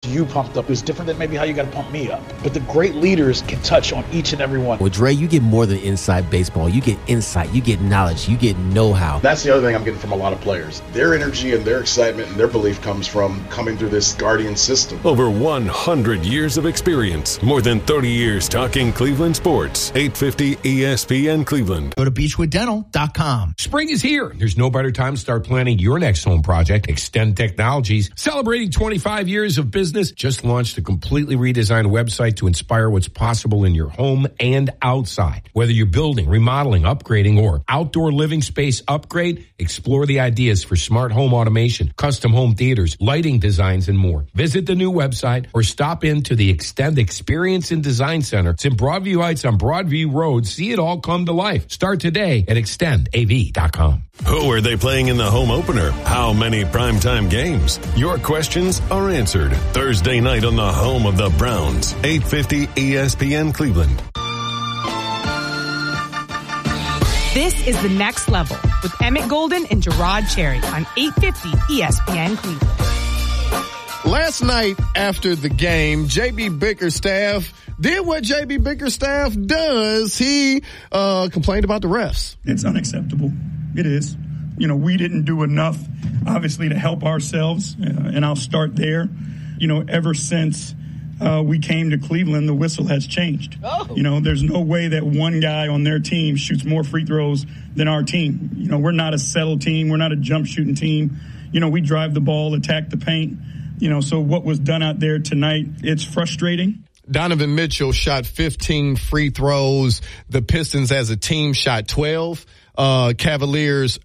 you pumped up. It was different than maybe how you got to pump me up. But the great leaders can touch on each and every one. With Dre, you get more than inside baseball. You get insight, you get knowledge, you get know-how. That's the other thing I'm getting from a lot of players. Their energy and their excitement and their belief comes from coming through this Guardian system. Over 100 years of experience. More than 30 years talking Cleveland sports. 850 ESPN Cleveland. Go to beachwooddental.com. Spring is here. There's no better time to start planning your next home project. Extend Technologies, celebrating 25 years of business, just launched a completely redesigned website to inspire what's possible in your home and outside. Whether you're building, remodeling, upgrading, or outdoor living space upgrade, explore the ideas for smart home automation, custom home theaters, lighting designs, and more. Visit the new website or stop into the Extend Experience and Design Center. It's in Broadview Heights on Broadview Road. See it all come to life. Start today at extendav.com. Who are they playing in the home opener? How many primetime games? Your questions are answered Thursday night on the home of the Browns. 850 ESPN Cleveland. This is The Next Level with Emmett Golden and Gerard Cherry on 850 ESPN Cleveland. Last night after the game, J.B. Bickerstaff did what J.B. Bickerstaff does. He complained about the refs. It's unacceptable. It is. You know, we didn't do enough, obviously, to help ourselves, and I'll start there. You know, ever since we came to Cleveland, the whistle has changed. Oh. You know, there's no way that one guy on their team shoots more free throws than our team. You know, we're not a settle team. We're not a jump shooting team. You know, we drive the ball, attack the paint. You know, so what was done out there tonight, it's frustrating. Donovan Mitchell shot 15 free throws. The Pistons as a team shot 12. Cavaliers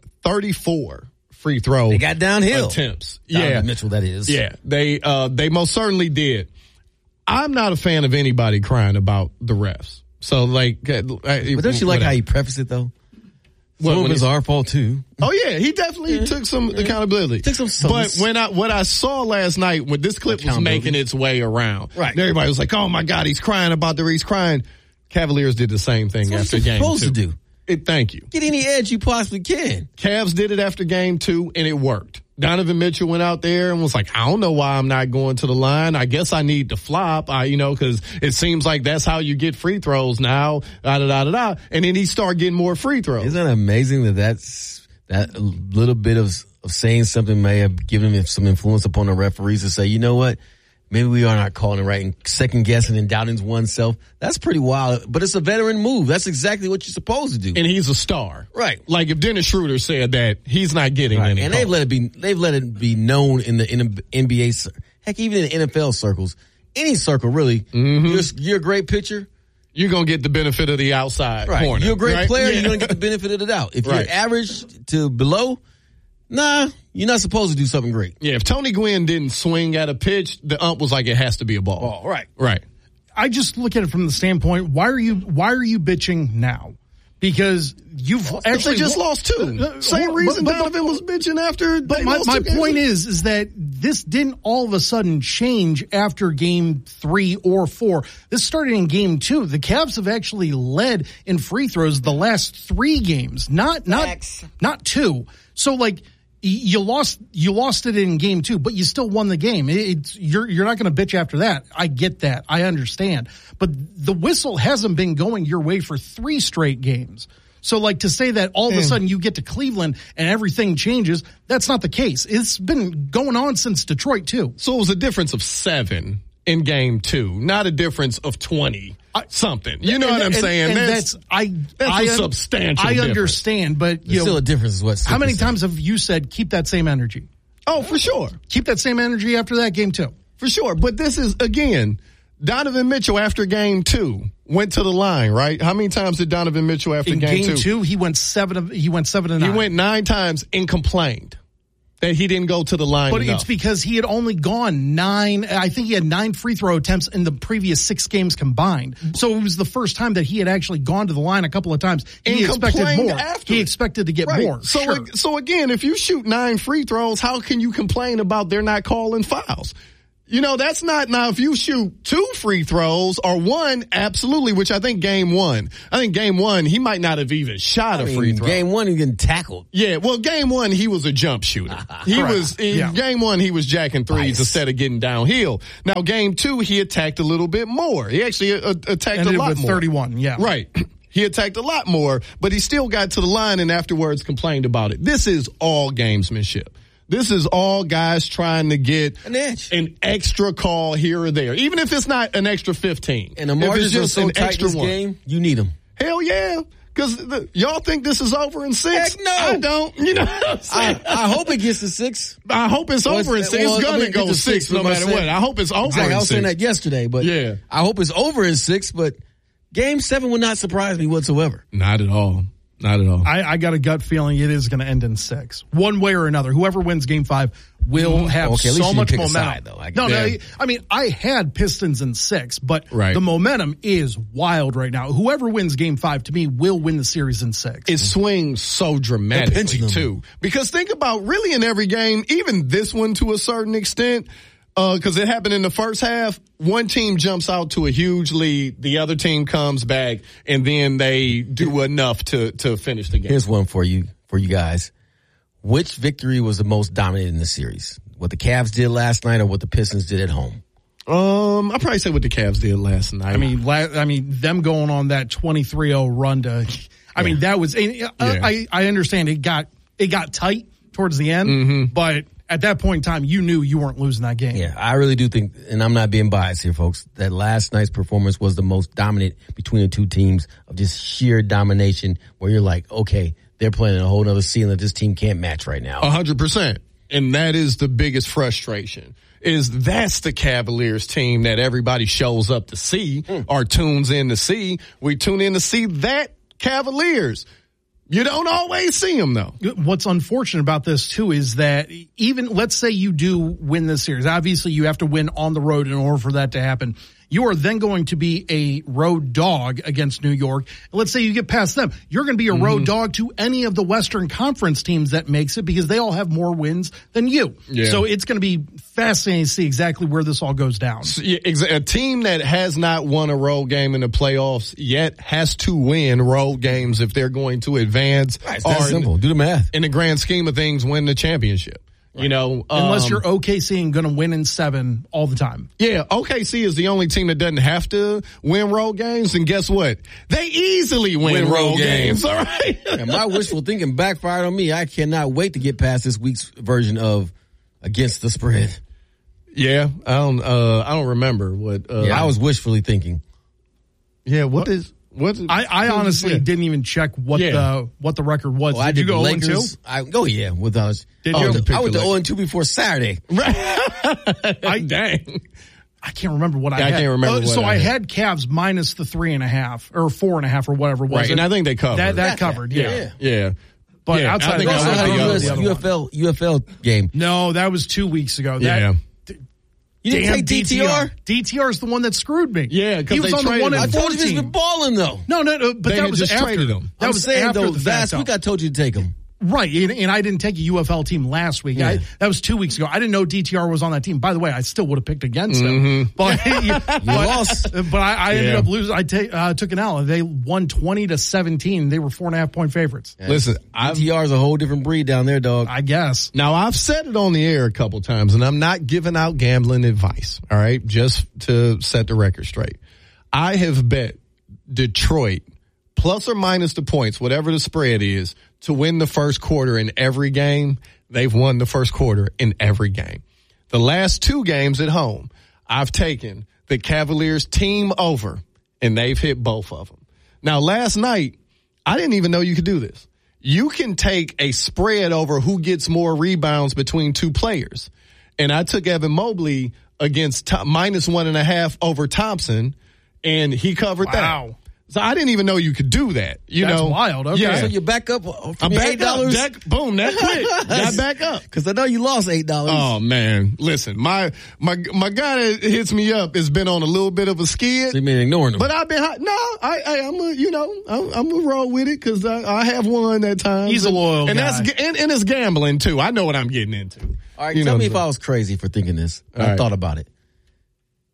34 free throw. They got downhill attempts. Donovan Mitchell, that is. Yeah, they most certainly did. I'm not a fan of anybody crying about the refs. So like, but don't you like how he prefaced it though? Some of it's our fault too. Oh yeah, he definitely took some accountability. Took some but what I saw last night when this clip was making its way around, right? Everybody was like, "Oh my God, he's crying about the he's crying." Cavaliers did the same thing after game 2. Supposed to do. Thank you. Get any edge you possibly can. Cavs did it after game 2, and it worked. Donovan Mitchell went out there and was like, I don't know why I'm not going to the line. I guess I need to flop, because it seems like that's how you get free throws now, And then he started getting more free throws. Isn't that amazing that little bit of saying something may have given him some influence upon the referees to say, you know what? Maybe we are not calling it right and second guessing and doubting oneself. That's pretty wild, but it's a veteran move. That's exactly what you're supposed to do. And he's a star. Right. Like if Dennis Schroeder said that, he's not getting any And call. they've let it be known in the NBA, heck, even in NFL circles, any circle really, you're a great pitcher. You're going to get the benefit of the outside corner. You're a great player, you're going to get the benefit of the doubt. If you're average to below, nah, you're not supposed to do something great. Yeah, if Tony Gwynn didn't swing at a pitch, the ump was like, it has to be a ball. Oh, right. Right. I just look at it from the standpoint, why are you bitching now? Because you've actually just lost 2. Same reason Donovan was bitching after. But my point is that this didn't all of a sudden change after game 3 or 4. This started in game 2. The Cavs have actually led in free throws the last 3 games, not 2. So like you lost it in game 2, but you still won the game. You're not going to bitch after that. I get that. I understand. But the whistle hasn't been going your way for 3 straight games. So like to say that all of a sudden you get to Cleveland and everything changes, that's not the case. It's been going on since Detroit too. So it was a difference of 7 in game 2, not a difference of 20 something. You know what I'm saying? That's a substantial difference. I understand, but still a difference is what. How many times have you said keep that same energy? Oh, for sure. Keep that same energy after that game too. For sure. But this is, again, Donovan Mitchell after game 2 went to the line, right? How many times did Donovan Mitchell after game 2? In game 2, he went 7 of 9. He went 9 times and complained that he didn't go to the line But enough. It's because he had only gone 9. I think he had 9 free throw attempts in the previous 6 games combined. So it was the first time that he had actually gone to the line a couple of times. He expected more. He expected to get more. So again, if you shoot 9 free throws, how can you complain about they're not calling fouls? That's not now. If you shoot 2 free throws or 1, absolutely. Which I think game 1. I think game 1 he might not have even shot a free throw. Game 1 he getting tackled. Yeah, well, game 1 he was a jump shooter. Game 1 he was jacking threes instead of getting downhill. Now game 2 he attacked a little bit more. He actually attacked a lot more. 31. Yeah, right. He attacked a lot more, but he still got to the line and afterwards complained about it. This is all gamesmanship. This is all guys trying to get an edge, an extra call here or there, even if it's not an extra 15. And the margins are so tight this game, you need them. Hell yeah. Because y'all think this is over in 6? Heck no. I don't. You know what I'm saying? I hope it gets to 6. I hope it's over in 6. It's going to go 6 no matter what. I hope it's over in 6. I was saying that yesterday, but yeah. I hope it's over in 6, but Game 7 would not surprise me whatsoever. Not at all. Not at all. I got a gut feeling it is going to end in 6. One way or another. Whoever wins Game 5 will have so much momentum. Side, though. I mean, I had Pistons in 6, but the momentum is wild right now. Whoever wins Game 5, to me, will win the series in 6. It swings so dramatically, too. Because think about, really in every game, even this one to a certain extent, because it happened in the first half, one team jumps out to a huge lead, the other team comes back, and then they do enough to finish the game. Here's one for you guys. Which victory was the most dominant in the series? What the Cavs did last night or what the Pistons did at home? I'll probably say what the Cavs did last night. I mean, them going on that 23-0 run to, mean, that was, I understand it got tight towards the end, but at that point in time, you knew you weren't losing that game. Yeah, I really do think, and I'm not being biased here, folks, that last night's performance was the most dominant between the two teams of just sheer domination where you're like, okay, they're playing a whole other ceiling that this team can't match right now. 100%. And that is the biggest frustration. That's the Cavaliers team that everybody shows up to see or tunes in to see. We tune in to see that Cavaliers. You don't always see them, though. What's unfortunate about this, too, is that even, let's say you do win this series. Obviously, you have to win on the road in order for that to happen. You are then going to be a road dog against New York. And let's say you get past them. You're going to be a road dog to any of the Western Conference teams that makes it because they all have more wins than you. Yeah. So it's going to be fascinating to see exactly where this all goes down. A team that has not won a road game in the playoffs yet has to win road games if they're going to advance. Right, it's that simple. Do the math. In the grand scheme of things, win the championship. Right. You know, unless you're OKC and going to win in 7 all the time. Yeah, OKC is the only team that doesn't have to win road games, and guess what? They easily win road games. All right. Yeah, my wishful thinking backfired on me. I cannot wait to get past this week's version of Against the Spread. Yeah, I don't remember what. I was wishfully thinking. Yeah, I honestly didn't even check what the record was. Did you go 0-2? With us. Did you? I went to 0-2 before Saturday. Dang. I can't remember what I had. I can't remember. I had Cavs minus the 3.5 or 4.5 or whatever it was. Right, and I think they covered. That covered. Yeah. But outside of that, UFL game. No, that was 2 weeks ago. You didn't take DTR? DTR is the one that screwed me. Yeah, because he was on the one. I told you he's been balling though. No, but that was just after. Traded him. That was after the last week. I told you to take him. Right, and I didn't take a UFL team last week. Yeah. That was 2 weeks ago. I didn't know DTR was on that team. By the way, I still would have picked against him. But you lost. But I ended up losing. I took an L. They won 20-17. They were 4.5-point favorites. Yeah. Listen, DTR is a whole different breed down there, dog. I guess. Now, I've said it on the air a couple times, and I'm not giving out gambling advice, all right, just to set the record straight. I have bet Detroit, plus or minus the points, whatever the spread is, to win the first quarter in every game. They've won the first quarter in every game. The last 2 games at home, I've taken the Cavaliers team over, and they've hit both of them. Now, last night, I didn't even know you could do this. You can take a spread over who gets more rebounds between 2 players. And I took Evan Mobley against minus 1.5 over Thompson, and he covered that. So I didn't even know you could do that. That's wild. Okay. Yeah. So you're back up from your $8? Boom, that quick. Got back up. Because I know you lost $8. Oh, man. Listen, my guy that hits me up has been on a little bit of a skid. So you mean ignoring him? But I've been, I'm a roll with it because I have won at times. He's a loyal guy. That's and it's gambling, too. I know what I'm getting into. All right, tell me if I was crazy for thinking this. I thought about it.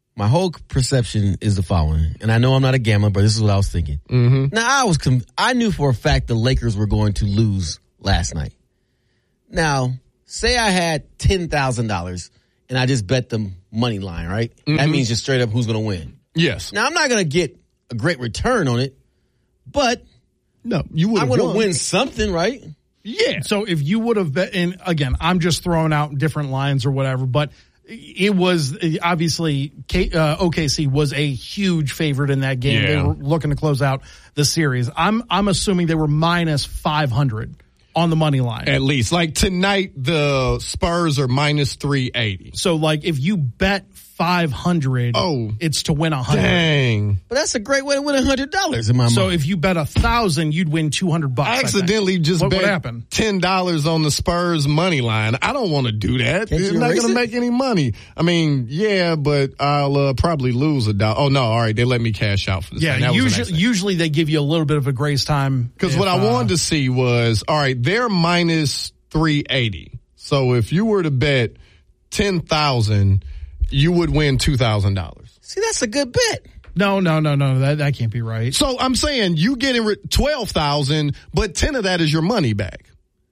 my whole perception is the following, and I know I'm not a gambler, but this is what I was thinking. Mm-hmm. Now, I knew for a fact the Lakers were going to lose last night. Now, say I had $10,000 and I just bet the money line, right? Mm-hmm. That means just straight up who's going to win. Yes. Now, I'm not going to get a great return on it, but no, you would. I'm going to win something, right? Yeah. So if you would have bet, and again, I'm just throwing out different lines or whatever, but it was obviously OKC was a huge favorite in that game. Yeah. They were looking to close out the series. I'm assuming they were minus 500 on the money line. At least. Like tonight, the Spurs are minus 380. So like if you bet 500, it's to win 100. Dang. But that's a great way to win $100 in my mind. So if you bet 1,000, you'd win $200. I accidentally just what bet happened? $10 on the Spurs money line. I don't want to do that. It's not going to make any money. I mean, yeah, but I'll probably lose $1. Oh no, all right, they let me cash out for this. Yeah, usually they give you a little bit of a grace time. Because what I wanted to see was, all right, they're minus 380. So if you were to bet 10,000, you would win $2,000. See, that's a good bet. No, that can't be right. So I'm saying you get in 12,000, but 10 of that is your money back.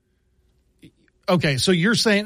Okay, so you're saying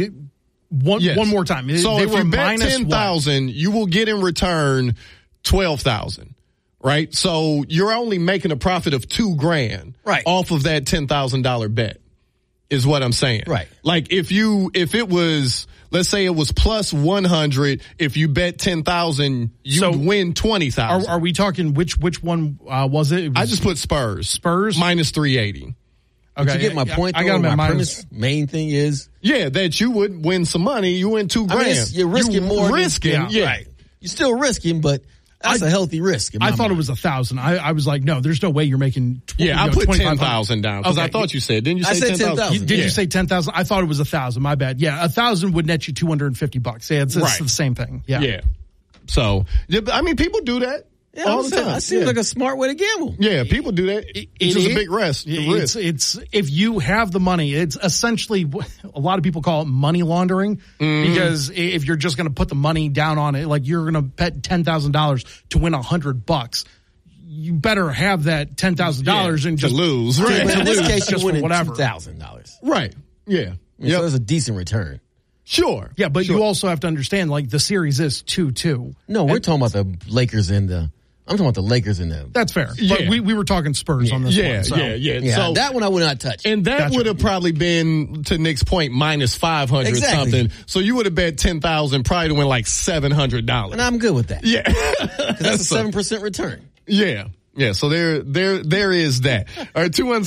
one more time. So they if were you bet minus 10,000, you will get in return 12,000. Right? So you're only making a profit of $2,000 off of that $10,000 bet. Is what I'm saying. Right. Like if it was, let's say it was plus 100, if you bet 10,000, you'd win 20,000. Are we talking which one was it? I just put Spurs minus 380. Okay, you get my point. I got my premise. Main thing is, that you would win some money. You win $2,000. I mean, you're risking more. Right. You're still risking, but that's a healthy risk. I thought it was 1,000. I was like, no, there's no way you're making. I put 10,000 down because I thought you said. Didn't you say 10,000? Did you say 10,000? I thought it was 1,000. My bad. Yeah, 1,000 would net you $250. Yeah, it's the same thing. Yeah. So I mean, people do that. Yeah, all the time. That seems like a smart way to gamble. Yeah, people do that. It's just a big risk. It's if you have the money, it's essentially a lot of people call it money laundering because if you're just going to put the money down on it, like you're going to bet $10,000 to win $100, you better have that $10,000 and just lose. Right. In this case, just you're winning whatever $2,000. Right. Yeah. So it's a decent return. Sure. Yeah, but you also have to understand, like the series is 2-2. No, we're talking about the Lakers and I'm talking about the Lakers in them. That's fair. But we were talking Spurs on this one. So. Yeah. So that one I would not touch. And that would have probably been, to Nick's point, minus 500 something. So you would have bet 10,000, probably to win like $700. And I'm good with that. Yeah. Because that's a 7% return. Yeah. Yeah, so there is that. All right,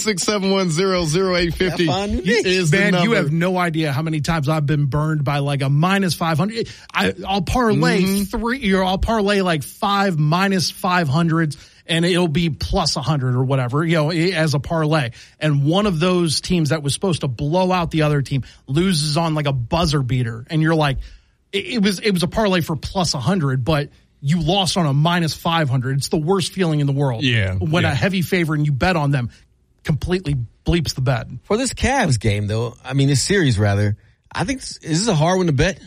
216-710-0850 is the number. You have no idea how many times I've been burned by like a minus 500. I'll parlay I'll parlay like 5 minus 500s and it'll be plus 100 or whatever, as a parlay. And one of those teams that was supposed to blow out the other team loses on like a buzzer beater. And you're like, it was a parlay for plus 100, but you lost on a minus 500. It's the worst feeling in the world. Yeah. When a heavy favorite and you bet on them completely bleeps the bet. For this Cavs game, though, this series, rather, I think, is this a hard one to bet?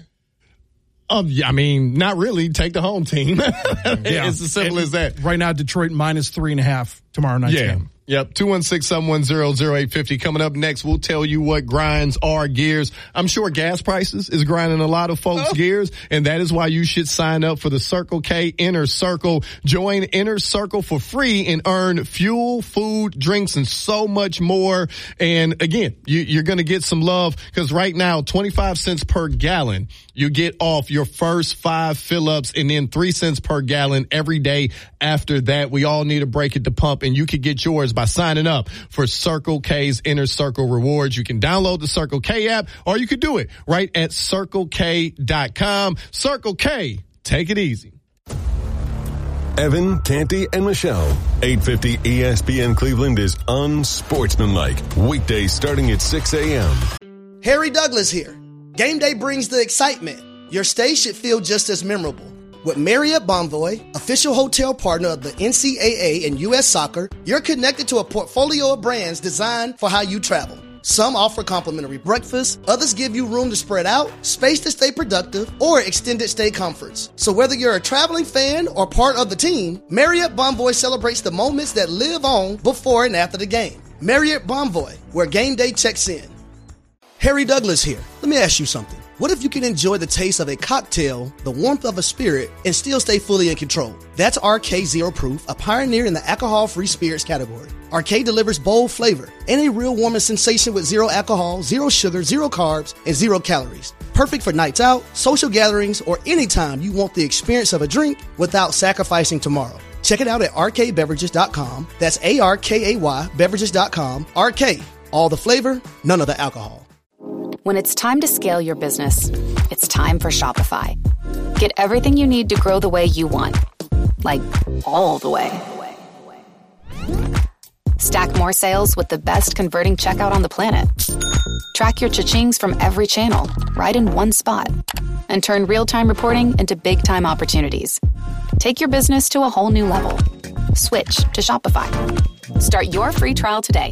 I mean, not really. Take the home team. It's as simple as that. Right now, Detroit minus 3.5 tomorrow night's game. Yep. 216-710-0850. Coming up next, we'll tell you what grinds our gears. I'm sure gas prices is grinding a lot of folks' gears, and that is why you should sign up for the Circle K Inner Circle. Join Inner Circle for free and earn fuel, food, drinks, and so much more. And again, you're going to get some love because right now, 25 cents per gallon, you get off your first 5 fill-ups and then 3 cents per gallon every day after that. We all need a break at the pump, and you could get yours by signing up for Circle K's Inner Circle Rewards. You can download the Circle K app, or you could do it right at CircleK.com. Circle K, take it easy. Evan, Canty, and Michelle. 850 ESPN Cleveland is unsportsmanlike. Weekdays starting at 6 a.m. Harry Douglas here. Game day brings the excitement. Your stay should feel just as memorable. With Marriott Bonvoy, official hotel partner of the NCAA and U.S. Soccer, you're connected to a portfolio of brands designed for how you travel. Some offer complimentary breakfast, others give you room to spread out, space to stay productive, or extended stay comforts. So whether you're a traveling fan or part of the team, Marriott Bonvoy celebrates the moments that live on before and after the game. Marriott Bonvoy, where game day checks in. Harry Douglas here. Let me ask you something. What if you can enjoy the taste of a cocktail, the warmth of a spirit, and still stay fully in control? That's RK Zero Proof, a pioneer in the alcohol-free spirits category. RK delivers bold flavor and a real warming sensation with zero alcohol, zero sugar, zero carbs, and 0 calories. Perfect for nights out, social gatherings, or anytime you want the experience of a drink without sacrificing tomorrow. Check it out at rkbeverages.com. That's ARKAY beverages.com. RK, all the flavor, none of the alcohol. When it's time to scale your business, it's time for Shopify. Get everything you need to grow the way you want. Like, all the way. Stack more sales with the best converting checkout on the planet. Track your cha-chings from every channel, right in one spot. And turn real-time reporting into big-time opportunities. Take your business to a whole new level. Switch to Shopify. Start your free trial today.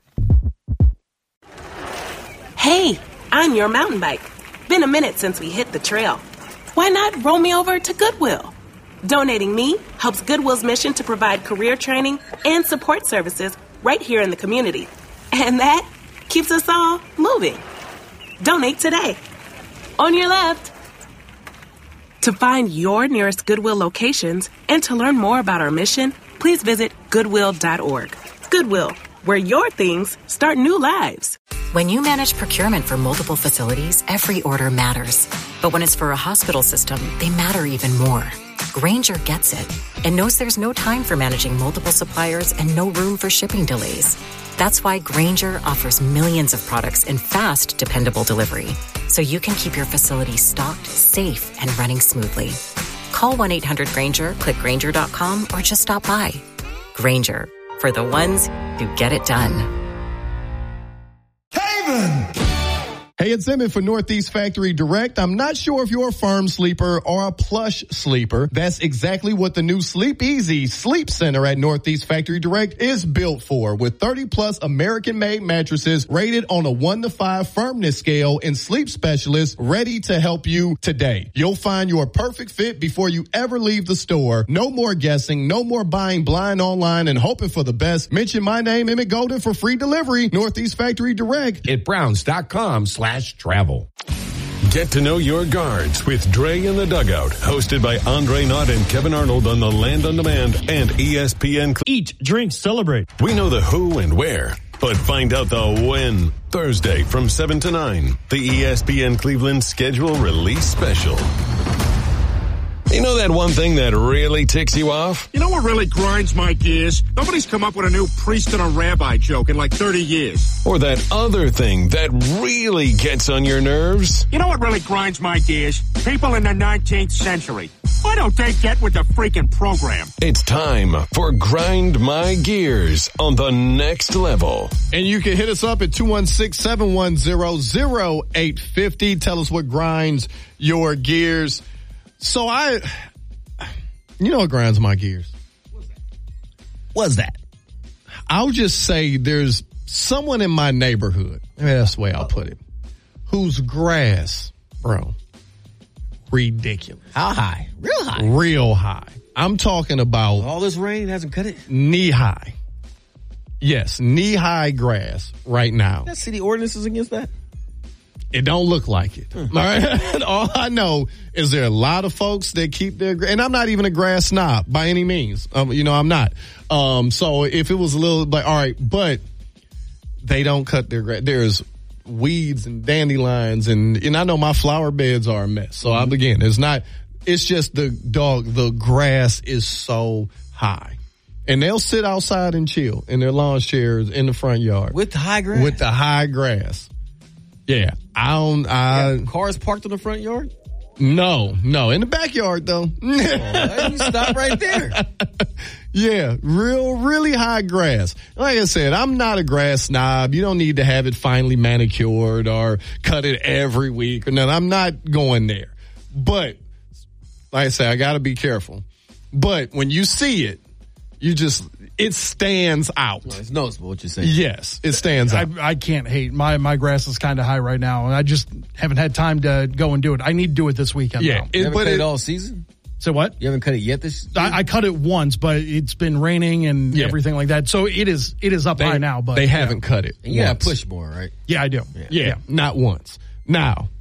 Hey, I'm your mountain bike. Been a minute since we hit the trail. Why not roll me over to Goodwill? Donating me helps Goodwill's mission to provide career training and support services right here in the community. And that keeps us all moving. Donate today. On your left. To find your nearest Goodwill locations and to learn more about our mission, please visit Goodwill.org. Goodwill, where your things start new lives. When you manage procurement for multiple facilities, every order matters. But when it's for a hospital system, they matter even more. Grainger gets it and knows there's no time for managing multiple suppliers and no room for shipping delays. That's why Grainger offers millions of products in fast, dependable delivery, so you can keep your facility stocked, safe, and running smoothly. Call 1-800-GRAINGER, click Grainger.com, or just stop by. Grainger, for the ones who get it done. Hey, it's Emmett for Northeast Factory Direct. I'm not sure if you're a firm sleeper or a plush sleeper. That's exactly what the new Sleep Easy Sleep Center at Northeast Factory Direct is built for, with 30-plus American-made mattresses rated on a 1 to 5 firmness scale and sleep specialists ready to help you today. You'll find your perfect fit before you ever leave the store. No more guessing, no more buying blind online and hoping for the best. Mention my name, Emmett Golden, for free delivery. Northeast Factory Direct at Browns.com/travel. Get to know your guards with Dre in the Dugout, hosted by Andre Knott and Kevin Arnold on the Land on Demand and ESPN. Eat, drink, celebrate. We know the who and where, but find out the when. Thursday from 7 to 9, the ESPN Cleveland schedule release special. You know that one thing that really ticks you off? You know what really grinds my gears? Nobody's come up with a new priest and a rabbi joke in like 30 years. Or that other thing that really gets on your nerves? You know what really grinds my gears? People in the 19th century. Why don't they get with the freaking program? It's time for Grind My Gears on the next level. And you can hit us up at 216-710-0850. Tell us what grinds your gears. So you know what grinds my gears? What's that? I'll just say there's someone in my neighborhood, maybe that's the way I'll put it, whose grass, bro, ridiculous. How high? Real high. Real high. I'm talking about all this rain hasn't cut it. Knee high. Yes, knee high grass right now. That city ordinances against that? It don't look like it. All right. All I know is there are a lot of folks that keep their, and I'm not even a grass snob by any means. I'm not. So if it was a little, like, all right, but they don't cut their grass. There's weeds and dandelions and I know my flower beds are a mess. So it's just the grass is so high. And they'll sit outside and chill in their lawn chairs in the front yard. With the high grass? With the high grass. Yeah. Cars parked in the front yard? No. In the backyard, though. You stop right there. Yeah. Really high grass. Like I said, I'm not a grass snob. You don't need to have it finely manicured or cut it every week or nothing. I'm not going there. But, like I said, I got to be careful. But when you see it, it stands out. Well, it's noticeable what you're saying. Yes, it stands out. I can't hate. My grass is kind of high right now, and I just haven't had time to go and do it. I need to do it this weekend. Yeah, you haven't cut it all season? So what? You haven't cut it yet this season? I cut it once, but it's been raining and everything like that. So it is up high now, but they haven't cut it. And you gotta push more, right? Yeah, I do. Yeah, not once. Now,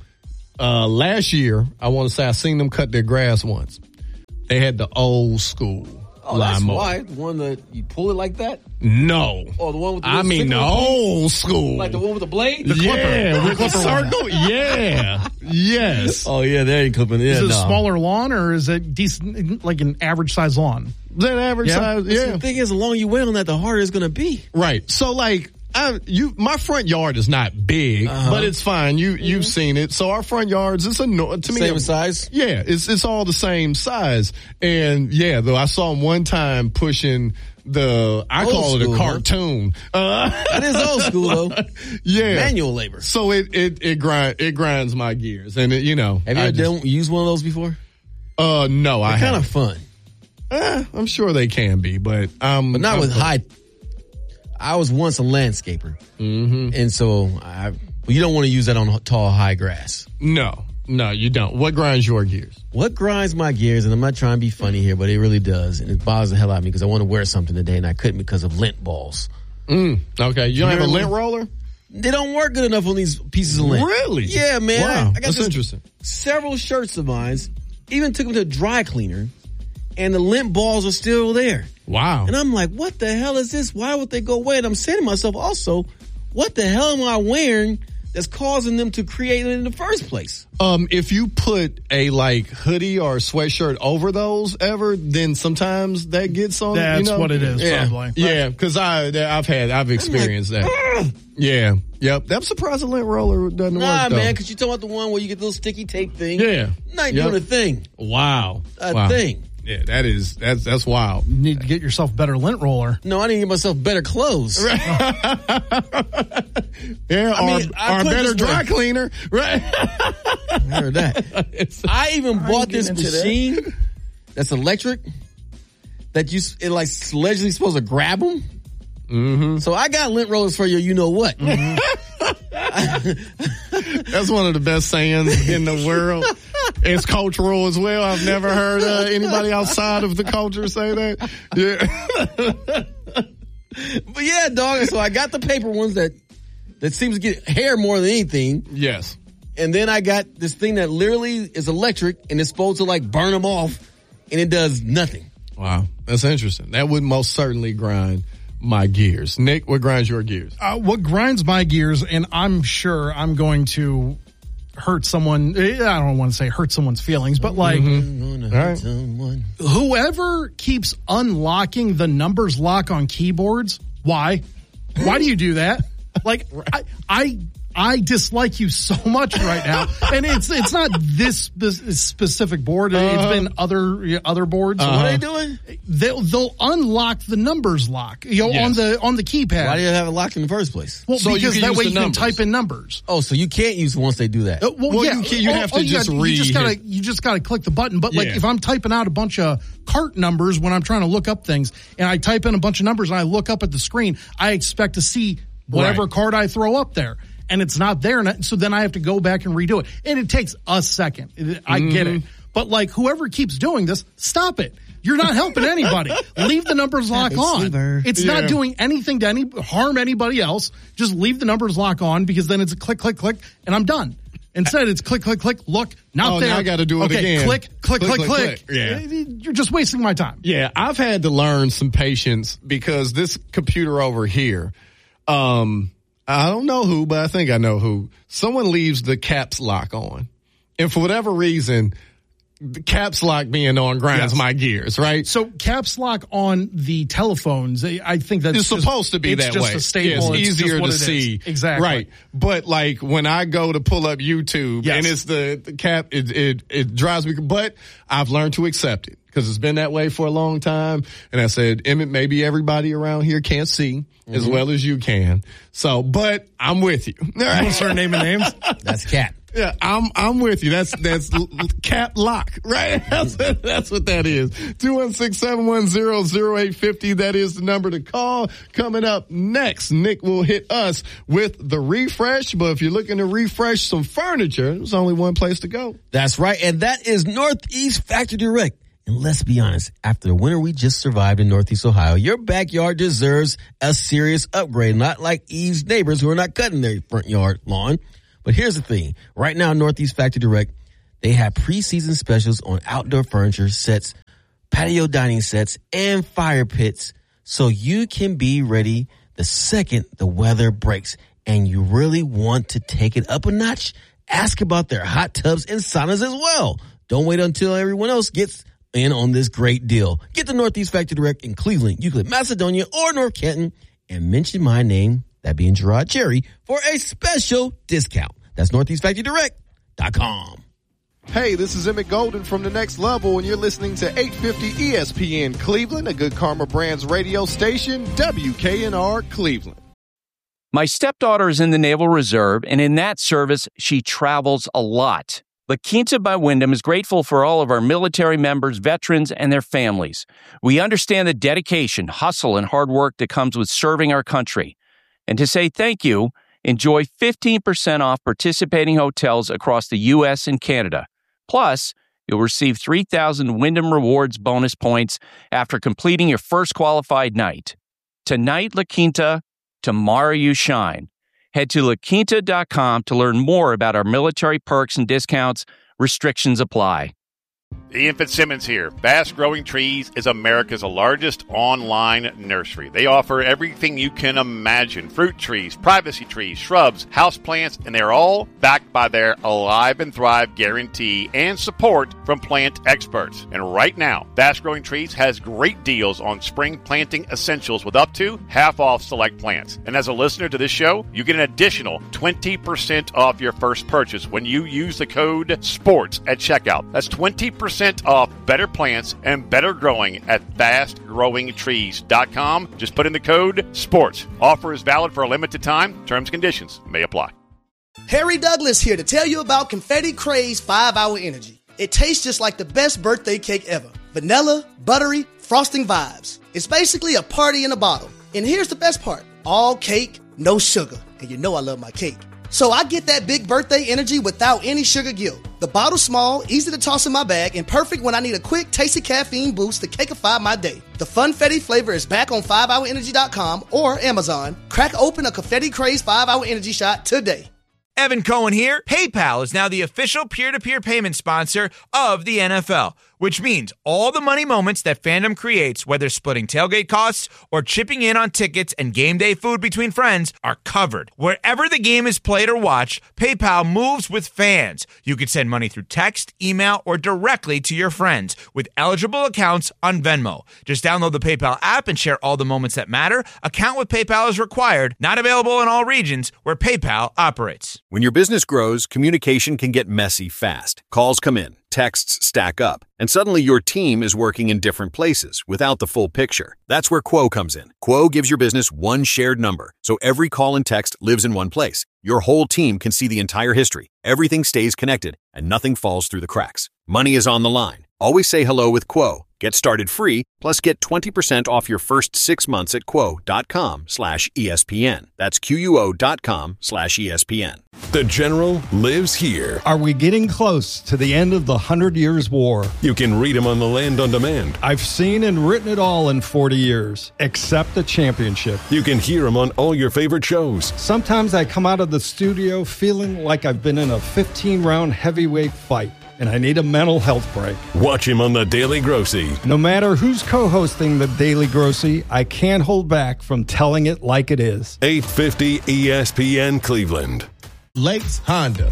last year, I want to say I seen them cut their grass once. They had the old school. Oh, that's why. The one that you pull it like that? No. Oh, the one with the the old school. Like the one with the blade? The clipper. With the circle? Yeah. Yes. Oh, yeah, they ain't clipping it. Is it a smaller lawn or is it decent, like an average size lawn? That average size, yeah. The thing is, the longer you wait on that, the harder it's going to be. Right. So, like, my front yard is not big, but it's fine. You've seen it. So our front yards, it's to me same size. Yeah, it's all the same size. And yeah, though I saw him one time pushing I call it a cartoon. That is old school though. Yeah, manual labor. So it grinds my gears, and have you ever used one of those before? No, They're kind of fun. I'm sure they can be, but not with high. I was once a landscaper, and so you don't want to use that on tall, high grass. No, you don't. What grinds your gears? What grinds my gears, and I'm not trying to be funny here, but it really does, and it bothers the hell out of me because I want to wear something today, and I couldn't because of lint balls. Okay, you don't have a lint roller? They don't work good enough on these pieces of lint. Really? Yeah, man. Wow, I got that's interesting. Several shirts of mine, even took them to a dry cleaner, and the lint balls are still there. Wow. And I'm like, what the hell is this? Why would they go away? And I'm saying to myself also, what the hell am I wearing that's causing them to create it in the first place? If you put a hoodie or a sweatshirt over those then sometimes that gets on. That's what it is, probably. Yeah, because I've experienced that. Yeah. Yep. I'm surprised the lint roller doesn't work. Nah, man, because you're talking about the one where you get the little sticky tape thing. Yeah. Not doing a thing. Wow. Thing. Yeah, that's wild. You need to get yourself a better lint roller. No, I need to get myself better clothes. Yeah, or a better dry cleaner. Right. I heard that. I even bought this machine that's electric that allegedly supposed to grab them. Mm-hmm. So I got lint rollers for you know what. Mm-hmm. That's one of the best sayings in the world. It's cultural as well. I've never heard anybody outside of the culture say that. Yeah. But yeah, dog. So I got the paper ones that seems to get hair more than anything. Yes. And then I got this thing that literally is electric and it's supposed to burn them off, and it does nothing. Wow. That's interesting. That would most certainly grind my gears. Nick, what grinds your gears? What grinds my gears, and I'm sure I'm going to hurt someone. I don't want to say hurt someone's feelings, but whoever keeps unlocking the numbers lock on keyboards, why do you do that? I dislike you so much right now, and it's not this specific board. It's been other boards. So what are they doing? They'll unlock the numbers lock, on the keypad. Why do you have it locked in the first place? Well, so because that way you can type in numbers. Oh, so you can't use it once they do that. You have to just read. You just gotta click the button. But if I'm typing out a bunch of cart numbers when I'm trying to look up things, and I type in a bunch of numbers and I look up at the screen, I expect to see whatever card I throw up there. And it's not there, so then I have to go back and redo it. And it takes a second. I get it. But whoever keeps doing this, stop it. You're not helping anybody. Leave the numbers lock on. It's not doing anything to harm anybody else. Just leave the numbers lock on, because then it's a click, click, click, and I'm done. Instead, it's click, click, click, look, not there. Now I got to do it again. Click, click, click, click. Yeah. You're just wasting my time. Yeah, I've had to learn some patience, because this computer over here, I don't know who, but I think I know who. Someone leaves the caps lock on. And for whatever reason, the caps lock being on grinds my gears, right? So caps lock on the telephones, I think that's it's supposed to be that way. It's just a staple. It's easier to see. Exactly. Right. But when I go to pull up YouTube and it's the cap, it drives me, but I've learned to accept it, because it's been that way for a long time. And I said, Emmett, maybe everybody around here can't see as well as you can. So, but I'm with you. You want to start naming names? That's Cap. Yeah, I'm with you. That's cap lock, right? That's what that is. 216-710-0850. That is the number to call. Coming up next, Nick will hit us with the refresh. But if you're looking to refresh some furniture, there's only one place to go. That's right, and that is Northeast Factory Direct. And let's be honest, after the winter we just survived in Northeast Ohio, your backyard deserves a serious upgrade, not like Eve's neighbors who are not cutting their front yard lawn. But here's the thing. Right now, Northeast Factory Direct, they have preseason specials on outdoor furniture sets, patio dining sets, and fire pits, so you can be ready the second the weather breaks. And you really want to take it up a notch? Ask about their hot tubs and saunas as well. Don't wait until everyone else gets in on this great deal. Get the Northeast Factory Direct in Cleveland, Euclid, Macedonia, or North Canton, and mention my name, that being Gerard Cherry, for a special discount. That's NortheastFactoryDirect.com. Hey, this is Emmett Golden from The Next Level, and you're listening to 850 ESPN Cleveland, a Good Karma Brands radio station, WKNR Cleveland. My stepdaughter is in the Naval Reserve, and in that service, she travels a lot. La Quinta by Wyndham is grateful for all of our military members, veterans, and their families. We understand the dedication, hustle, and hard work that comes with serving our country. And to say thank you, enjoy 15% off participating hotels across the U.S. and Canada. Plus, you'll receive 3,000 Wyndham Rewards bonus points after completing your first qualified night. Tonight, La Quinta, tomorrow you shine. Head to LaQuinta.com to learn more about our military perks and discounts. Restrictions apply. Ian Fitzsimmons here. Fast Growing Trees is America's largest online nursery. They offer everything you can imagine. Fruit trees, privacy trees, shrubs, houseplants, and they're all backed by their Alive and Thrive guarantee and support from plant experts. And right now, Fast Growing Trees has great deals on spring planting essentials with up to half off select plants. And as a listener to this show, you get an additional 20% off your first purchase when you use the code SPORTS at checkout. That's 20% off better plants and better growing at fastgrowingtrees.com. Just put in the code SPORTS. Offer is valid for a limited time. Terms and conditions may apply. Harry Douglas here to tell you about Confetti Craze 5-Hour Energy. It tastes just like the best birthday cake ever. Vanilla, buttery, frosting vibes. It's basically a party in a bottle. And here's the best part. All cake, no sugar. And you know I love my cake. So I get that big birthday energy without any sugar guilt. The bottle's small, easy to toss in my bag, and perfect when I need a quick, tasty caffeine boost to cakeify my day. The Funfetti flavor is back on 5hourenergy.com or Amazon. Crack open a Confetti Craze 5-Hour Energy shot today. Evan Cohen here. PayPal is now the official peer-to-peer payment sponsor of the NFL, which means all the money moments that fandom creates, whether splitting tailgate costs or chipping in on tickets and game day food between friends, are covered. Wherever the game is played or watched, PayPal moves with fans. You can send money through text, email, or directly to your friends with eligible accounts on Venmo. Just download the PayPal app and share all the moments that matter. Account with PayPal is required. Not available in all regions where PayPal operates. When your business grows, communication can get messy fast. Calls come in, texts stack up, and suddenly your team is working in different places without the full picture. That's where Quo comes in. Quo gives your business one shared number, so every call and text lives in one place. Your whole team can see the entire history. Everything stays connected, and nothing falls through the cracks. Money is on the line. Always say hello with Quo. Get started free, plus get 20% off your first 6 months at quo.com/ESPN. That's QUO.com/ESPN. The General lives here. Are we getting close to the end of the 100 Years' War? You can read him on the Land on Demand. I've seen and written it all in 40 years, except the championship. You can hear him on all your favorite shows. Sometimes I come out of the studio feeling like I've been in a 15-round heavyweight fight, and I need a mental health break. Watch him on The Daily Grossy. No matter who's co-hosting The Daily Grossy, I can't hold back from telling it like it is. 850 ESPN Cleveland. Lakes Honda.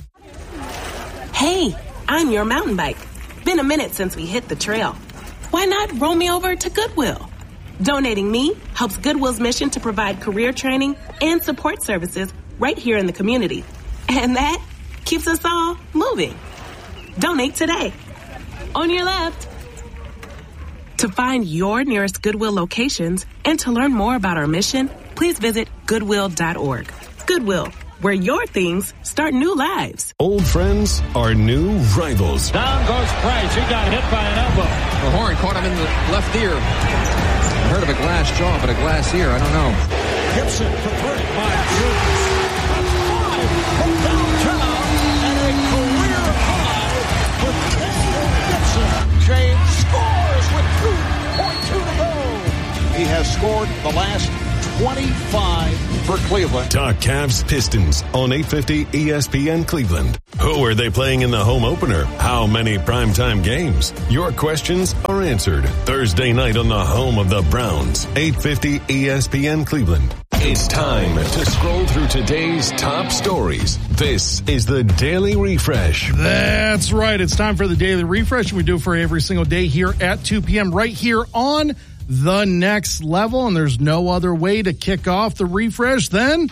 Hey, I'm your mountain bike. Been a minute since we hit the trail. Why not roll me over to Goodwill? Donating me helps Goodwill's mission to provide career training and support services right here in the community. And that keeps us all moving. Donate today. On your left. To find your nearest Goodwill locations and to learn more about our mission, please visit Goodwill.org. Goodwill, where your things start new lives. Old friends are new rivals. Down goes Price. He got hit by an elbow. The horn caught him in the left ear. I heard of a glass jaw, but a glass ear, I don't know. Gibson for three. My goodness. From downtown and a career high for Gibson. James scores with 2.2 to go. He has scored the last 25 for Cleveland. Talk Cavs Pistons on 850 ESPN Cleveland. Who are they playing in the home opener? How many primetime games? Your questions are answered Thursday night on the home of the Browns. 850 ESPN Cleveland. It's time to scroll through today's top stories. This is the Daily Refresh. That's right. It's time for the Daily Refresh. We do it for every single day here at 2 p.m. right here on The Next Level, and there's no other way to kick off the refresh than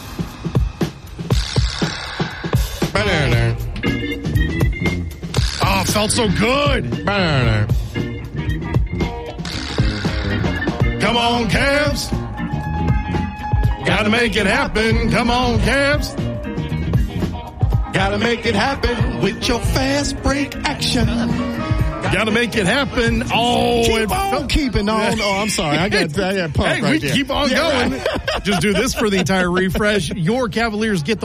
oh, it felt so good. Come on, Cavs. Gotta make it happen. Come on, Cavs. Gotta make it happen with your fast break action. Gotta make it happen. Oh, keeping on. Oh, I'm sorry. I got pumped. Hey, we keep on going. Just do this for the entire refresh. Your Cavaliers get the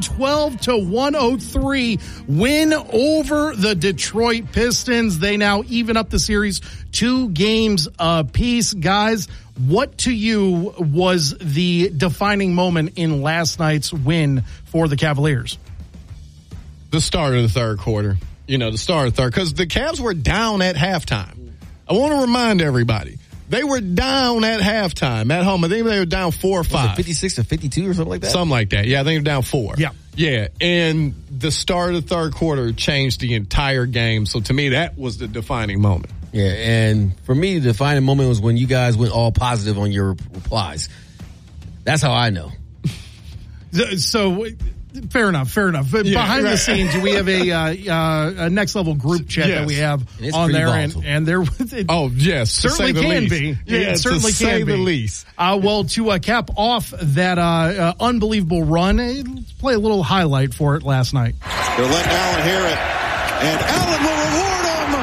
112-103 win over the Detroit Pistons. They now even up the series 2 games apiece. Guys, what to you was the defining moment in last night's win for the Cavaliers? The start of the third quarter. The start of the third, because the Cavs were down at halftime. I want to remind everybody, they were down at halftime at home. I think they were down 4 or 5. 56 or 52 or something like that? Something like that. Yeah, I think they were down 4. Yeah. Yeah, and the start of the third quarter changed the entire game. So to me, that was the defining moment. Yeah, and for me, the defining moment was when you guys went all positive on your replies. That's how I know. So... Fair enough. Behind the scenes, we have a Next Level group chat that we have on there, and there. Yes, certainly can be. Yeah, it certainly can be. The least. Well, to cap off that unbelievable run, let's play a little highlight for it last night. They're letting Allen hear it, and Allen will reward him.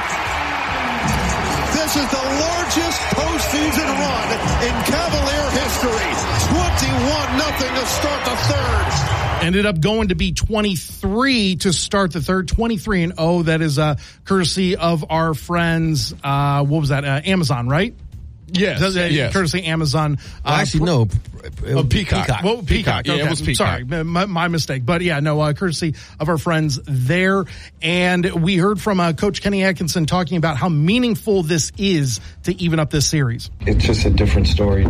This is the largest postseason run in Cavalier history. 21-0 to start the third. Ended up going to be 23 to start the third, 23-0. That is courtesy of our friends. What was that? Amazon, right? Yes. Courtesy Amazon. Actually, no. Peacock. Well, Peacock. Yeah, okay. it was Peacock. Sorry, my mistake. But yeah, no, courtesy of our friends there. And we heard from Coach Kenny Atkinson talking about how meaningful this is to even up this series. It's just a different story,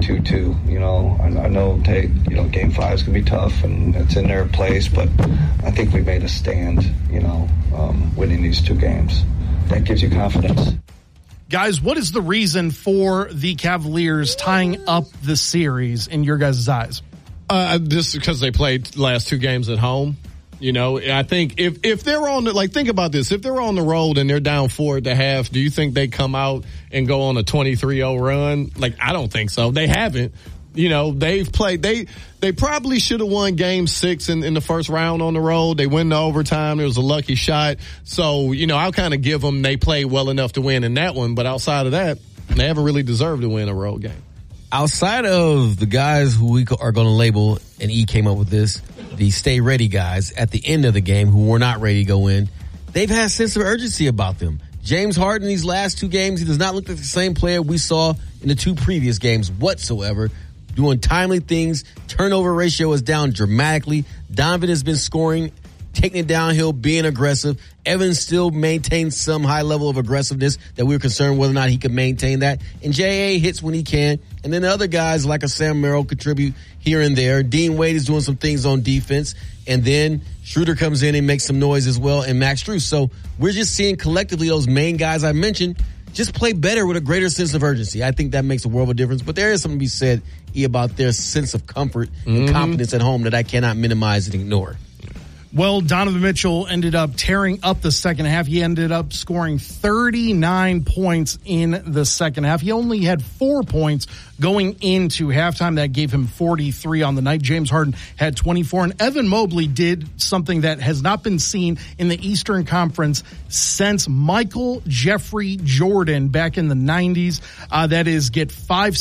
2-2. I know Game 5 is going to be tough, and it's in their place, but I think we made a stand, winning these 2 games. That gives you confidence. Guys, what is the reason for the Cavaliers tying up the series in your guys' eyes? Just because they played the last 2 games at home. I think if they're on think about this. If they're on the road and they're down 4 at the half, do you think they come out and go on a 23-0 run? I don't think so. They haven't. They've played. They probably should have won Game 6 in the first round on the road. They win the overtime. It was a lucky shot. So, I'll kind of give them they played well enough to win in that one. But outside of that, they haven't really deserved to win a road game. Outside of the guys who we are going to label, and E came up with this, the stay ready guys at the end of the game who were not ready to go in, they've had a sense of urgency about them. James Harden, these last 2 games, he does not look like the same player we saw in the 2 previous games whatsoever. Doing timely things. Turnover ratio is down dramatically. Donovan has been scoring, taking it downhill, being aggressive. Evans still maintains some high level of aggressiveness that we were concerned whether or not he could maintain that. And J.A. hits when he can. And then the other guys like a Sam Merrill contribute here and there. Dean Wade is doing some things on defense. And then Schroeder comes in and makes some noise as well, and Max Strus. So we're just seeing collectively those main guys I mentioned just play better with a greater sense of urgency. I think that makes a world of difference. But there is something to be said about their sense of comfort and confidence at home that I cannot minimize and ignore. Well, Donovan Mitchell ended up tearing up the second half. He ended up scoring 39 points in the second half. He only had 4 points going into halftime. That gave him 43 on the night. James Harden had 24. And Evan Mobley did something that has not been seen in the Eastern Conference since Michael Jeffrey Jordan back in the 90s. That is get 5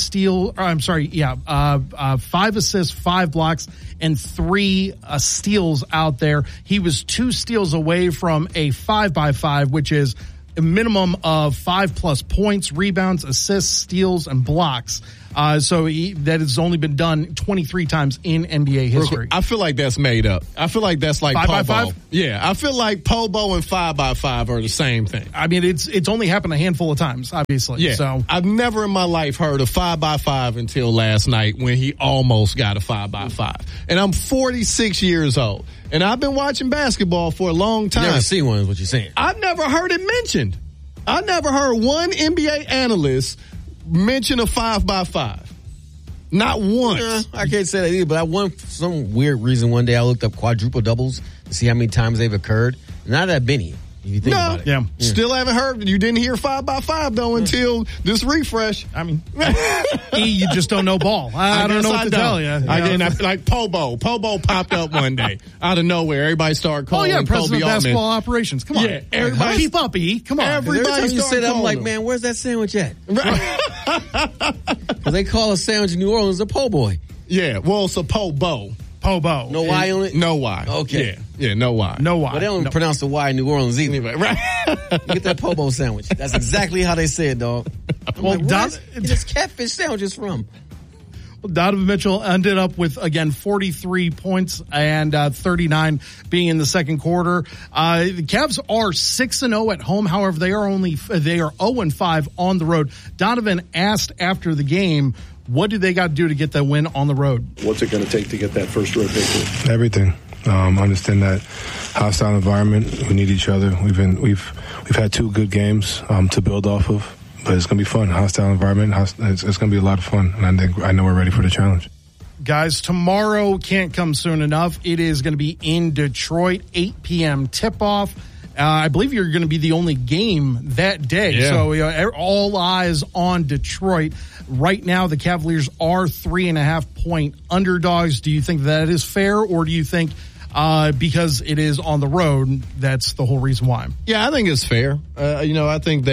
assists, 5 blocks, and 3 steals out there. He was 2 steals away from a 5x5, which is a minimum of 5+ points, rebounds, assists, steals, and blocks. That has only been done 23 times in NBA history. I feel like that's made up. I feel like that's like 5x5? Yeah, I feel like Pobo and 5x5 are the same thing. I mean, it's only happened a handful of times, obviously. Yeah, so I've never in my life heard of 5x5 until last night when he almost got a 5x5. And I'm 46 years old. And I've been watching basketball for a long time. Never seen one is what you're saying. I've never heard it mentioned. I never heard one NBA analyst mention a 5x5. Not once. I can't say that either, but for some weird reason, one day I looked up quadruple doubles to see how many times they've occurred. Not that many. If you think about it. Yeah. Still haven't heard. You didn't hear 5x5 though until this refresh. I mean, you just don't know ball. I don't know what to tell you. I didn't. Like Pobo. Pobo popped up one day out of nowhere. Everybody started calling him president Kobe of basketball Altman. operations. Come on. Yeah, everybody keep up, E. Come on. Every time you say that, I'm like, man, where's that sandwich at? Because they call a sandwich in New Orleans a po' boy. Yeah, well, it's a Pobo. Pobo. No Y on it? No Y. Okay. Yeah, no Y. No Y. But they don't pronounce the Y in New Orleans either. Right. You get that po' boy sandwich. That's exactly how they say it, dog. Well, where's this catfish sandwiches from? Donovan Mitchell ended up with, again, 43 points and 39 being in the second quarter. The Cavs are 6-0 at home. However, they are 0-5 on the road. Donovan asked after the game, what do they got to do to get that win on the road? What's it going to take to get that first road victory? Everything. Understand that hostile environment. We need each other. We've had 2 good games to build off of. But it's going to be fun. Hostile environment. It's going to be a lot of fun. And I know we're ready for the challenge. Guys, tomorrow can't come soon enough. It is going to be in Detroit, 8 p.m. tip-off. I believe you're going to be the only game that day. Yeah. So all eyes on Detroit. Right now, the Cavaliers are 3.5-point underdogs. Do you think that is fair, or do you think because it is on the road, that's the whole reason why? Yeah, I think it's fair. I think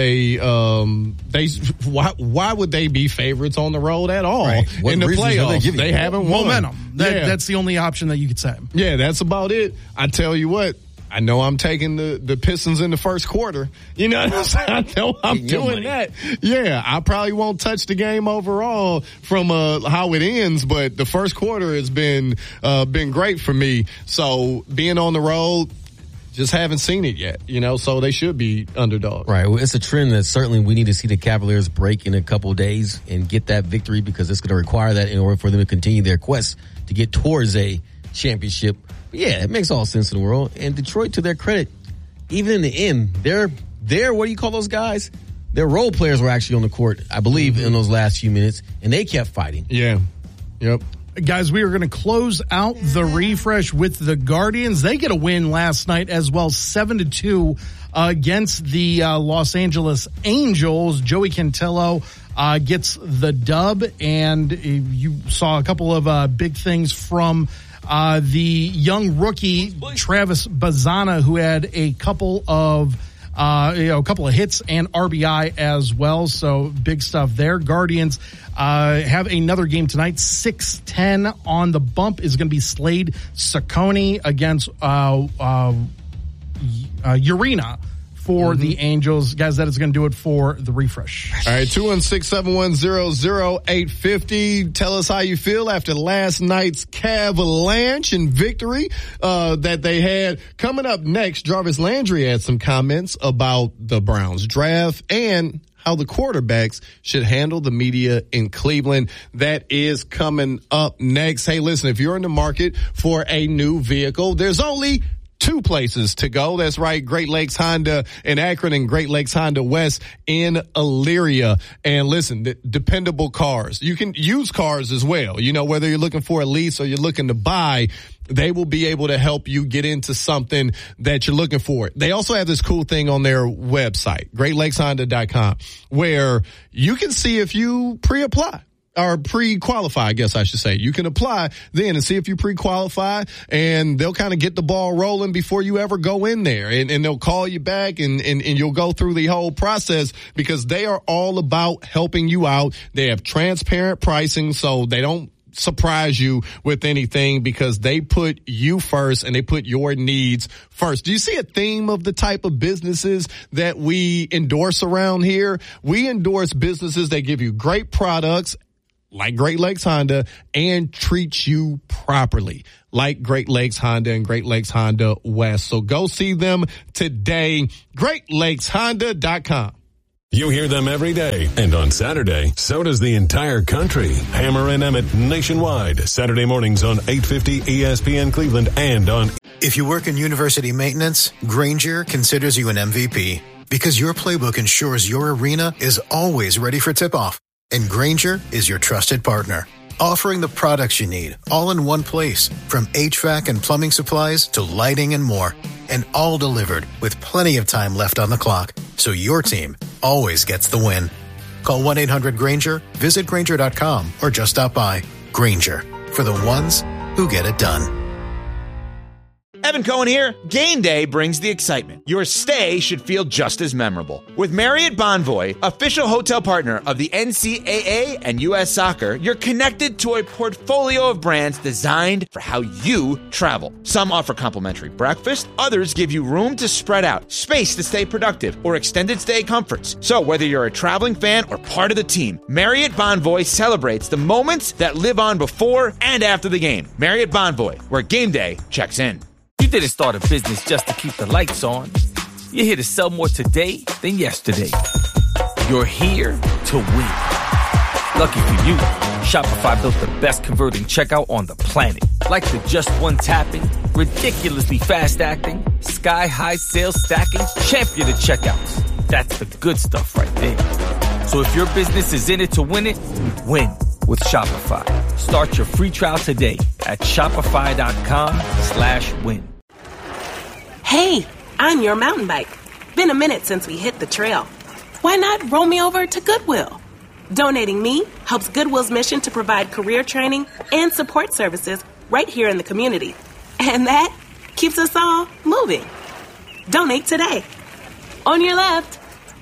why would they be favorites on the road at all in the playoffs? They haven't won. Momentum. That's the only option that you could say. Yeah, that's about it. I tell you what, I know I'm taking the Pistons in the first quarter. You know what I'm saying? I know I'm doing that. Yeah, I probably won't touch the game overall from how it ends, but the first quarter has been great for me. So being on the road, just haven't seen it yet, so they should be underdogs. Right. Well, it's a trend that certainly we need to see the Cavaliers break in a couple of days and get that victory, because it's going to require that in order for them to continue their quest to get towards a championship. Yeah, it makes all sense in the world. And Detroit, to their credit, even in the end, they're what do you call those guys? Their role players were actually on the court, I believe, in those last few minutes, and they kept fighting. Yeah. Yep. Guys, we are going to close out the refresh with the Guardians. They get a win last night as well, 7-2 against the Los Angeles Angels. Joey Cantillo gets the dub, and you saw a couple of big things from the young rookie Travis Bazzana, who had a couple of hits and RBI as well. So big stuff there. Guardians have another game tonight. 6:10 on the bump is going to be Slade Ciccone against Urena for the Angels. Guys, that is going to do it for the refresh. All right, 216-710-0850. Tell us how you feel after last night's Cavalanche and victory that they had. Coming up next, Jarvis Landry had some comments about the Browns draft and how the quarterbacks should handle the media in Cleveland. That is coming up next. Hey, listen, if you're in the market for a new vehicle, there's only 2 two places to go. That's right, Great Lakes Honda in Akron and Great Lakes Honda West in Elyria. And listen, dependable cars. You can use cars as well. You know, whether you're looking for a lease or you're looking to buy, they will be able to help you get into something that you're looking for. They also have this cool thing on their website, GreatLakesHonda.com, where you can see if you pre-apply. Or pre-qualify, I guess I should say. You can apply then and see if you pre-qualify, and they'll kind of get the ball rolling before you ever go in there. And they'll call you back and you'll go through the whole process because they are all about helping you out. They have transparent pricing, so they don't surprise you with anything because they put you first and they put your needs first. Do you see a theme of the type of businesses that we endorse around here? We endorse businesses that give you great products like Great Lakes Honda and treat you properly like Great Lakes Honda and Great Lakes Honda West. So go see them today. GreatLakesHonda.com. You hear them every day, and on Saturday, so does the entire country. Hammer and Emmett nationwide, Saturday mornings on 850 ESPN Cleveland and on. If you work in university maintenance, Grainger considers you an MVP because your playbook ensures your arena is always ready for tip-off. And Grainger is your trusted partner, offering the products you need all in one place, from HVAC and plumbing supplies to lighting and more, and all delivered with plenty of time left on the clock, so your team always gets the win. Call 1-800-GRAINGER, visit Grainger.com, or just stop by. Grainger, for the ones who get it done. Evan Cohen here. Game day brings the excitement. Your stay should feel just as memorable. With Marriott Bonvoy, official hotel partner of the NCAA and U.S. Soccer, you're connected to a portfolio of brands designed for how you travel. Some offer complimentary breakfast, others give you room to spread out, space to stay productive, or extended stay comforts. So whether you're a traveling fan or part of the team, Marriott Bonvoy celebrates the moments that live on before and after the game. Marriott Bonvoy, where game day checks in. You didn't start a business just to keep the lights on. You're here to sell more today than yesterday. You're here to win. Lucky for you, Shopify built the best converting checkout on the planet. Like the just one tapping, ridiculously fast acting, sky-high sales stacking, champion of checkouts. That's the good stuff right there. So if your business is in it to win it, win with Shopify. Start your free trial today at shopify.com/win. Hey, I'm your mountain bike. Been a minute since we hit the trail. Why not roll me over to Goodwill? Donating me helps Goodwill's mission to provide career training and support services right here in the community. And that keeps us all moving. Donate today. On your left.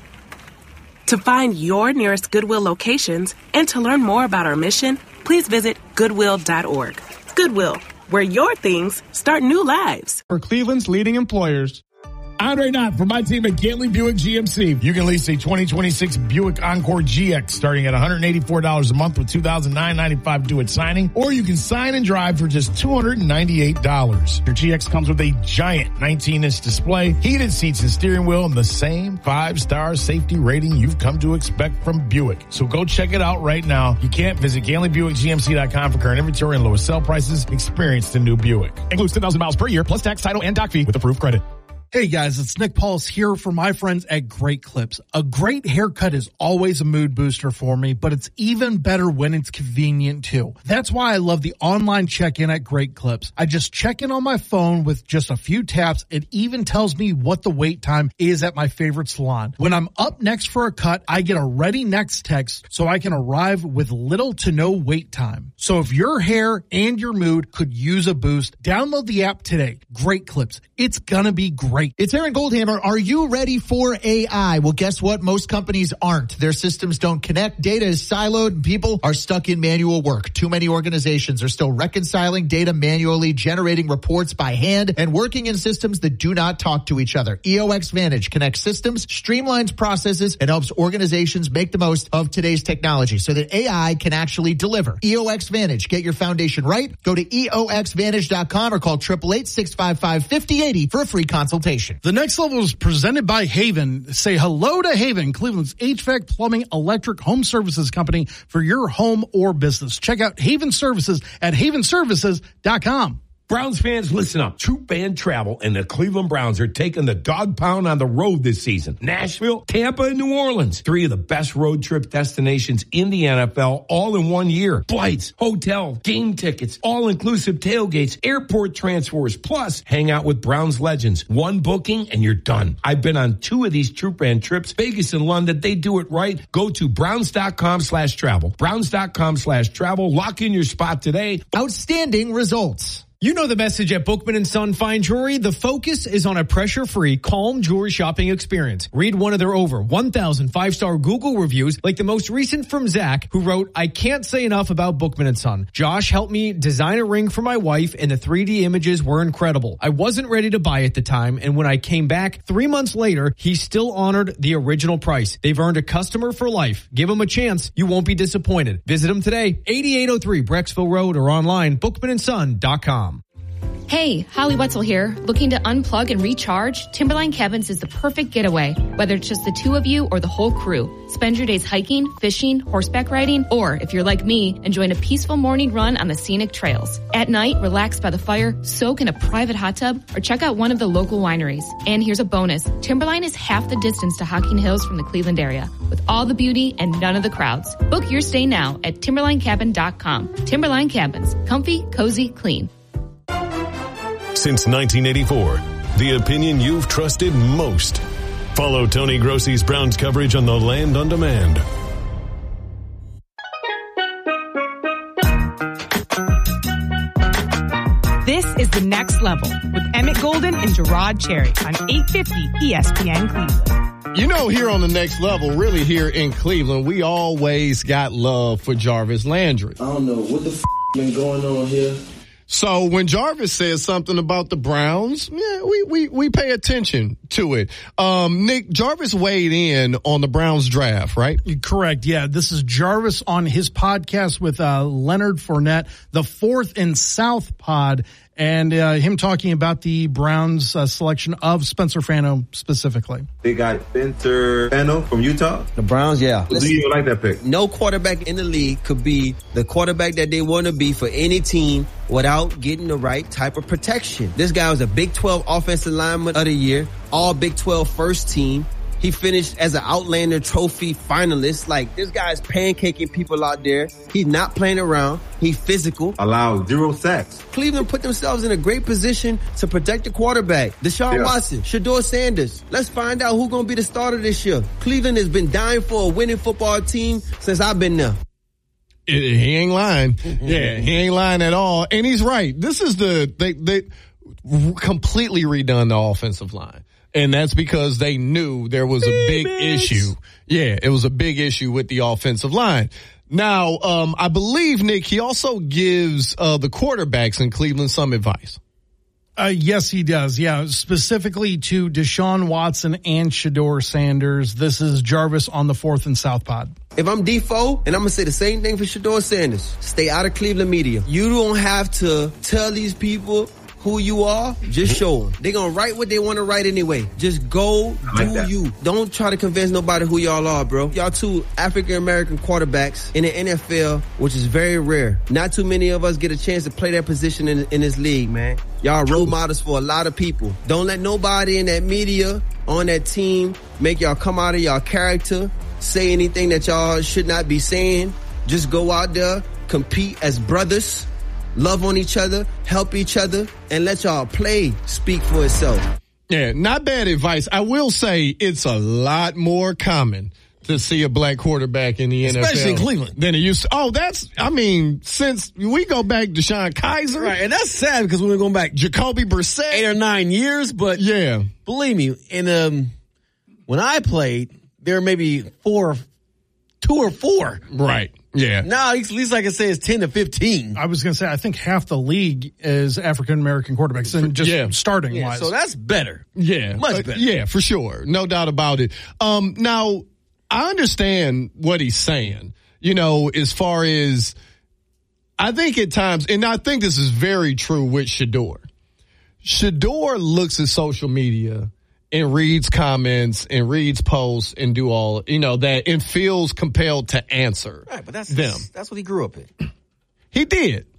To find your nearest Goodwill locations and to learn more about our mission, please visit Goodwill.org. Goodwill, where your things start new lives. For Cleveland's leading employers. Andre Knott from my team at Gately Buick GMC. You can lease a 2026 Buick Encore GX starting at $184 a month with $2,995 due at signing, or you can sign and drive for just $298. Your GX comes with a giant 19-inch display, heated seats and steering wheel, and the same 5-star safety rating you've come to expect from Buick. So go check it out right now. You can't visit GatelyBuickGMC.com for current inventory and lowest sell prices. Experience the new Buick. Includes 10,000 miles per year plus tax, title, and doc fee with approved credit. Hey guys, it's Nick Pauls here for my friends at Great Clips. A great haircut is always a mood booster for me, but it's even better when it's convenient too. That's why I love the online check-in at Great Clips. I just check in on my phone with just a few taps. It even tells me what the wait time is at my favorite salon. When I'm up next for a cut, I get a ready next text so I can arrive with little to no wait time. So if your hair and your mood could use a boost, download the app today. Great Clips. It's gonna be great. It's Aaron Goldhammer. Are you ready for AI? Well, guess what? Most companies aren't. Their systems don't connect. Data is siloed and people are stuck in manual work. Too many organizations are still reconciling data manually, generating reports by hand, and working in systems that do not talk to each other. EOX Vantage connects systems, streamlines processes, and helps organizations make the most of today's technology so that AI can actually deliver. EOX Vantage. Get your foundation right. Go to EOXVantage.com or call 888-655-5080 for a free consultation. The next level is presented by Haven. Say hello to Haven, Cleveland's HVAC, plumbing, electric, home services company for your home or business. Check out Haven Services at havenservices.com. Browns fans, listen up. Troop Band Travel and the Cleveland Browns are taking the dog pound on the road this season. Nashville, Tampa, and New Orleans. 3 of the best road trip destinations in the NFL all in 1 year. Flights, hotel, game tickets, all-inclusive tailgates, airport transfers, plus hang out with Browns legends. One booking and you're done. I've been on 2 of these Troop Band trips, Vegas and London. They do it right. Go to Browns.com/travel. Browns.com/travel. Lock in your spot today. Outstanding results. You know the message at Bookman & Son Fine Jewelry. The focus is on a pressure-free, calm jewelry shopping experience. Read one of their over 1,000 5-star Google reviews, like the most recent from Zach, who wrote, "I can't say enough about Bookman & Son. Josh helped me design a ring for my wife, and the 3D images were incredible. I wasn't ready to buy at the time, and when I came back 3 months later, he still honored the original price. They've earned a customer for life. Give them a chance. You won't be disappointed. Visit them today, 8803 Brecksville Road, or online, bookmanandson.com. Hey, Holly Wetzel here. Looking to unplug and recharge? Timberline Cabins is the perfect getaway. Whether it's just the 2 of you or the whole crew. Spend your days hiking, fishing, horseback riding, or if you're like me, enjoying a peaceful morning run on the scenic trails. At night, relax by the fire, soak in a private hot tub, or check out one of the local wineries. And here's a bonus. Timberline is half the distance to Hocking Hills from the Cleveland area, with all the beauty and none of the crowds. Book your stay now at timberlinecabin.com. Timberline Cabins. Comfy, cozy, clean. Since 1984, the opinion you've trusted most. Follow Tony Grossi's Browns coverage on the Land on Demand. This is The Next Level with Emmett Golden and Gerard Cherry on 850 ESPN Cleveland. You know, here on The Next Level, really here in Cleveland, we always got love for Jarvis Landry. I don't know what the been going on here. So when Jarvis says something about the Browns, yeah, we pay attention to it. Nick, Jarvis weighed in on the Browns draft, right? Correct. Yeah. This is Jarvis on his podcast with Leonard Fournette, the Fourth and South pod, and him talking about the Browns selection of Spencer Fano specifically. They got Spencer Fano from Utah. The Browns, yeah. Do you even like that pick? No quarterback in the league could be the quarterback that they want to be for any team without getting the right type of protection. This guy was a Big 12 offensive lineman of the year, all Big 12 first team. He finished as an Outlander Trophy finalist. Like, this guy's pancaking people out there. He's not playing around. He's physical. Allowed 0 sacks. Cleveland put themselves in a great position to protect the quarterback. Deshaun Watson, Shedeur Sanders. Let's find out who's going to be the starter this year. Cleveland has been dying for a winning football team since I've been there. He ain't lying. Yeah, he ain't lying at all. And he's right. This is they completely redone the offensive line. And that's because they knew there was a big issue. Yeah, it was a big issue with the offensive line. Now, I believe, Nick, he also gives the quarterbacks in Cleveland some advice. Yes, he does. Yeah, specifically to Deshaun Watson and Shedeur Sanders. This is Jarvis on the Fourth and South pod. If I'm Defoe, and I'm going to say the same thing for Shedeur Sanders, stay out of Cleveland media. You don't have to tell these people who you are, just show them. They're going to write what they want to write anyway. Just go do you. Don't try to convince nobody who y'all are, bro. Y'all 2 African-American quarterbacks in the NFL, which is very rare. Not too many of us get a chance to play that position in this league, man. Y'all role models for a lot of people. Don't let nobody in that media, on that team, make y'all come out of y'all character, say anything that y'all should not be saying. Just go out there, compete as brothers, love on each other, help each other, and let y'all play speak for itself. Yeah, not bad advice. I will say it's a lot more common to see a black quarterback in the NFL. Especially in Cleveland. Than it used to. Since we go back to Sean Kaiser. Right, and that's sad because we're going back Jacoby Brissett. 8 or 9 years, but yeah, believe me, when I played, there were maybe 2 or 4. Right. Yeah. Now, at least I can say it's 10 to 15. I was going to say, I think half the league is African-American quarterbacks, and just starting-wise. So that's better. Yeah. Much better. Yeah, for sure. No doubt about it. Now, I understand what he's saying, as far as, I think at times, and I think this is very true with Shedeur. Shedeur looks at social media and reads comments and reads posts and do all, that, and feels compelled to answer. Right, but that's them. That's what he grew up in. He did.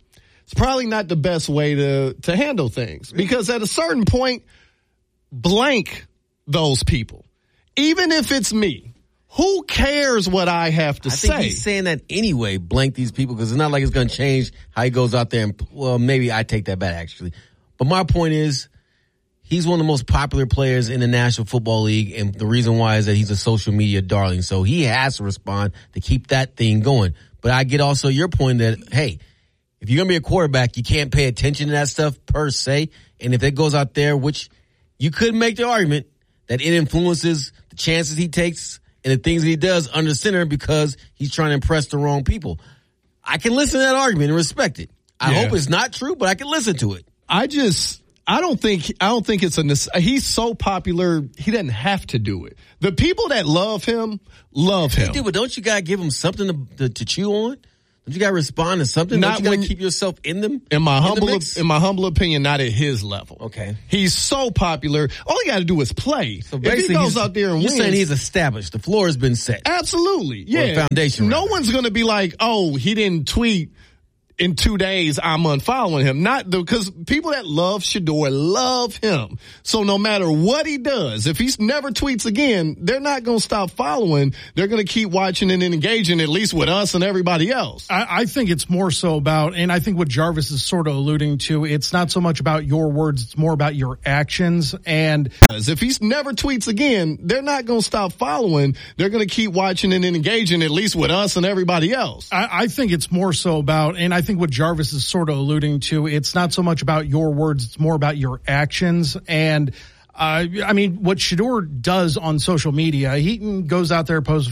it's probably not the best way to handle things, because at a certain point, blank those people. Even if it's me, who cares what I have to say? I think he's saying that anyway, blank these people, because it's not like it's going to change how he goes out there and, well, maybe I take that back actually. But my point is, he's one of the most popular players in the National Football League, and the reason why is that he's a social media darling. So he has to respond to keep that thing going. But I get also your point that, hey, if you're going to be a quarterback, you can't pay attention to that stuff per se. And if it goes out there, which you could make the argument that it influences the chances he takes and the things that he does under center because he's trying to impress the wrong people. I can listen to that argument and respect it. I hope it's not true, but I can listen to it. I don't think it's he's so popular, he doesn't have to do it. The people that love him. Dude, but don't you gotta give him something to chew on? Don't you gotta respond to something? Don't you gotta keep yourself in them? In my humble opinion, not at his level. Okay. He's so popular. All he gotta do is play. So if he goes out there and wins. You're saying he's established. The floor has been set. Absolutely. Yeah. Or the foundation. No one's gonna be like, oh, he didn't tweet in 2 days, I'm unfollowing him. Because people that love Shedeur love him. So no matter what he does, if he never tweets again, they're not going to stop following. They're going to keep watching and engaging, at least with us and everybody else. I think it's more so about, and I think what Jarvis is sort of alluding to, it's not so much about your words, it's more about your actions. And if he never tweets again, they're not going to stop following. They're going to keep watching and engaging, at least with us and everybody else. I think it's more so about, and I think what Jarvis is sort of alluding to, it's not so much about your words, it's more about your actions. And I mean, what Shedeur does on social media, he goes out there, posts